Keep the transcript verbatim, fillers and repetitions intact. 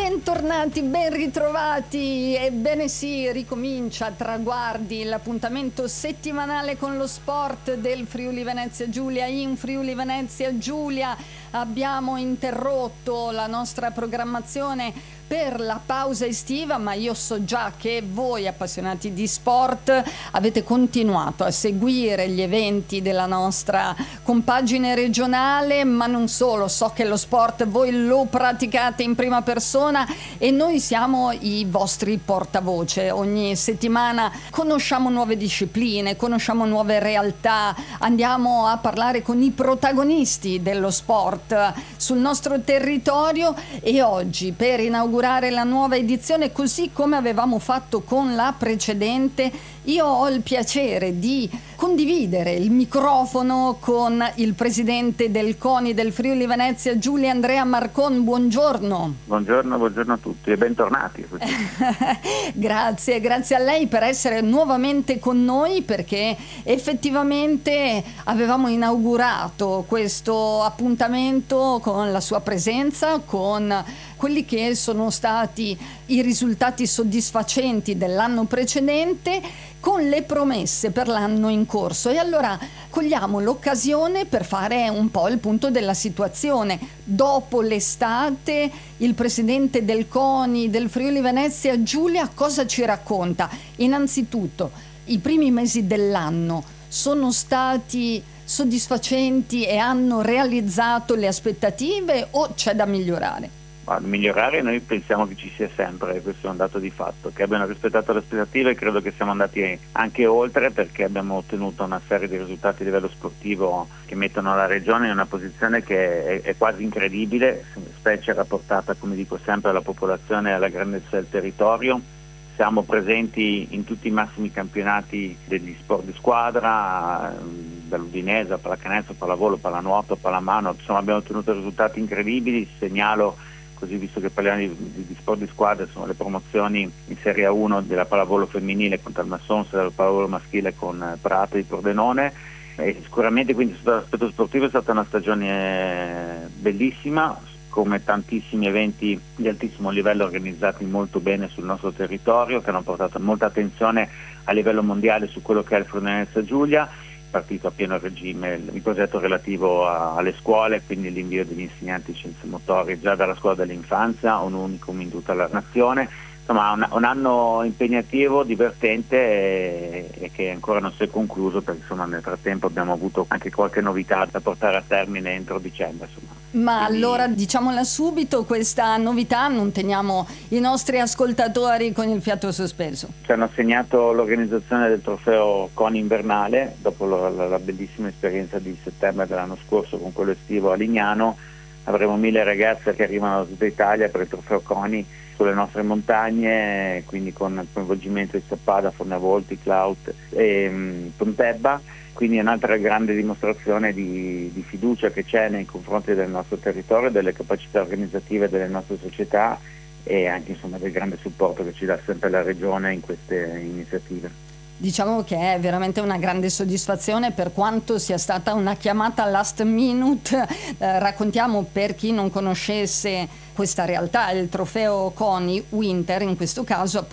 Bentornati, ben ritrovati. Ebbene sì, ricomincia Traguardi, l'appuntamento settimanale con lo sport del Friuli Venezia Giulia. In Friuli Venezia Giulia abbiamo interrotto la nostra programmazione per la pausa estiva, ma io so già che voi appassionati di sport avete continuato a seguire gli eventi della nostra compagine regionale, ma non solo, so che lo sport voi lo praticate in prima persona e noi siamo i vostri portavoce. Ogni settimana conosciamo nuove discipline, conosciamo nuove realtà, andiamo a parlare con i protagonisti dello sport sul nostro territorio e oggi, per inaugurare la nuova edizione, così come avevamo fatto con la precedente, io ho il piacere di condividere il microfono con il presidente del CONI del Friuli Venezia Giulia, Andrea Marcon. Buongiorno. Buongiorno, buongiorno a tutti e bentornati. Grazie, grazie a lei per essere nuovamente con noi, perché effettivamente avevamo inaugurato questo appuntamento con la sua presenza, con quelli che sono stati i risultati soddisfacenti dell'anno precedente, con le promesse per l'anno in corso. E allora cogliamo l'occasione per fare un po' il punto della situazione. Dopo l'estate, il presidente del CONI del Friuli Venezia Giulia cosa ci racconta? Innanzitutto, i primi mesi dell'anno sono stati soddisfacenti e hanno realizzato le aspettative o c'è da migliorare? A migliorare noi pensiamo che ci sia sempre, questo è un dato di fatto, che abbiano rispettato le aspettative. Credo che siamo andati anche oltre, perché abbiamo ottenuto una serie di risultati a livello sportivo che mettono la regione in una posizione che è, è quasi incredibile, specie rapportata, come dico sempre, alla popolazione e alla grandezza del territorio. Siamo presenti in tutti i massimi campionati degli sport di squadra, dall'Udinese, pallacanestro, pallavolo, pallanuoto, pallamano, insomma abbiamo ottenuto risultati incredibili. Segnalo, così visto che parliamo di, di, di sport di squadra, sono le promozioni in Serie A uno della pallavolo femminile con Talmassons e del pallavolo maschile con Prato di Pordenone. E sicuramente quindi sotto l'aspetto sportivo è stata una stagione bellissima, come tantissimi eventi di altissimo livello organizzati molto bene sul nostro territorio, che hanno portato molta attenzione a livello mondiale su quello che è il Friuli Venezia Giulia. Partito a pieno regime il progetto relativo a, alle scuole, quindi l'invio degli insegnanti di scienze motorie già dalla scuola dell'infanzia, un unicum in tutta la nazione. Insomma un, un anno impegnativo, divertente e, e che ancora non si è concluso, perché insomma nel frattempo abbiamo avuto anche qualche novità da portare a termine entro dicembre. Insomma. Ma Quindi... allora diciamola subito, questa novità, non teniamo i nostri ascoltatori con il fiato sospeso. Ci hanno assegnato l'organizzazione del trofeo CONI invernale dopo la, la, la bellissima esperienza di settembre dell'anno scorso con quello estivo a Lignano. Avremo mille ragazze che arrivano da tutta Italia per il trofeo CONI sulle nostre montagne, quindi con il coinvolgimento di Sappada, Fornavolti, Clout e um, Pontebba. Quindi è un'altra grande dimostrazione di, di fiducia che c'è nei confronti del nostro territorio, delle capacità organizzative delle nostre società e anche insomma del grande supporto che ci dà sempre la regione in queste iniziative. Diciamo che è veramente una grande soddisfazione, per quanto sia stata una chiamata last minute. Eh, raccontiamo, per chi non conoscesse questa realtà, il trofeo CONI Winter, in questo caso